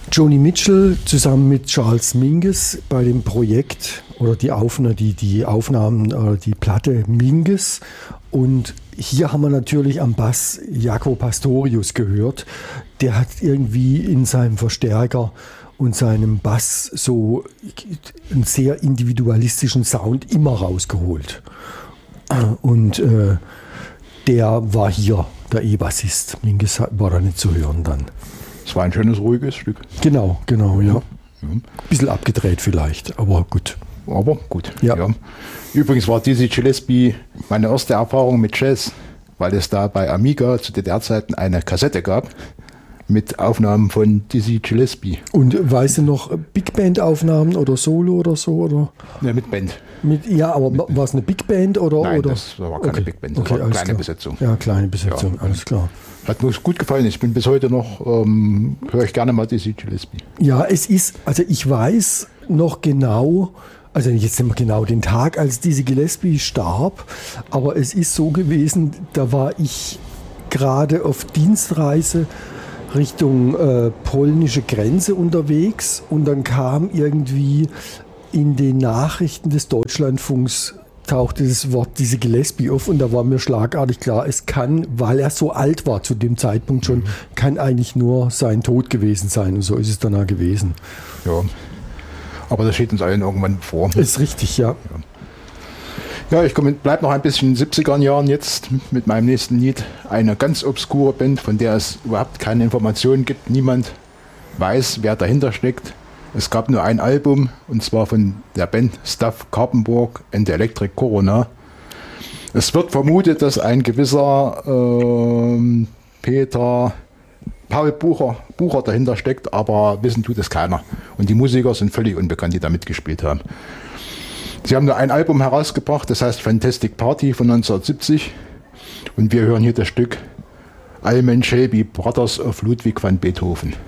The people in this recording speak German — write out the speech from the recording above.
Joni Mitchell zusammen mit Charles Mingus bei dem Projekt oder die Aufnahmen, die Platte Mingus. Und hier haben wir natürlich am Bass Jaco Pastorius gehört. Der hat irgendwie in seinem Verstärker und seinem Bass so einen sehr individualistischen Sound immer rausgeholt. Und der war hier der E-Bassist. Mingus war da nicht zu hören dann. Es war ein schönes, ruhiges Stück. Genau, ja. Bisschen abgedreht vielleicht, aber gut. Ja. Übrigens war Dizzy Gillespie meine erste Erfahrung mit Jazz, weil es da bei Amiga zu DDR-Zeiten eine Kassette gab mit Aufnahmen von Dizzy Gillespie. Und weißt du noch Big Band-Aufnahmen oder Solo oder so? Oder? Ja, mit Band. War es eine Big Band oder? Nein, oder? Das war keine Big Band, das war eine kleine Besetzung. Ja, kleine Besetzung, alles klar. Hat mir gut gefallen. Ich bin bis heute noch, höre ich gerne mal Dizzy Gillespie. Ja, ich weiß noch genau, also jetzt nicht mehr genau den Tag, als Dizzy Gillespie starb, aber es ist so gewesen, da war ich gerade auf Dienstreise Richtung polnische Grenze unterwegs und dann kam irgendwie in den Nachrichten des Deutschlandfunks tauchte das Wort Dizzy Gillespie auf und da war mir schlagartig klar, es kann, weil er so alt war zu dem Zeitpunkt schon, kann eigentlich nur sein Tod gewesen sein und so ist es danach gewesen. Ja, aber das steht uns allen irgendwann vor. Ist richtig, ja. Ja, ich bleibe noch ein bisschen in den 70er Jahren jetzt mit meinem nächsten Lied. Eine ganz obskure Band, von der es überhaupt keine Informationen gibt. Niemand weiß, wer dahinter steckt. Es gab nur ein Album, und zwar von der Band Stuff Karpenburg and the Electric Corona. Es wird vermutet, dass ein gewisser Paul Bucher dahinter steckt, aber wissen tut es keiner. Und die Musiker sind völlig unbekannt, die da mitgespielt haben. Sie haben nur ein Album herausgebracht, das heißt Fantastic Party von 1970. Und wir hören hier das Stück Allman Shelby Brothers of Ludwig van Beethoven.